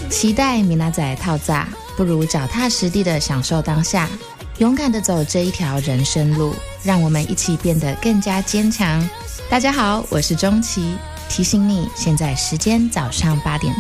期待米娜仔套炸，不如脚踏实地的享受当下，勇敢的走这一条人生路，让我们一起变得更加坚强。大家好，我是钟琪，提醒你，现在时间早上8点。